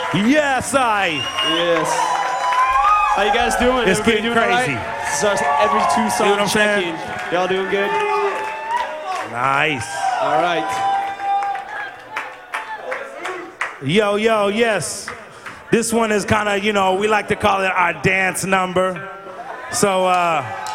Yes, Yes. How you guys doing? It's getting doing crazy. All right? This is our every two what song I'm saying? check-in. Y'all doing good? Nice. All right. Yo, yes. This one is kind of, we like to call it our dance number. So,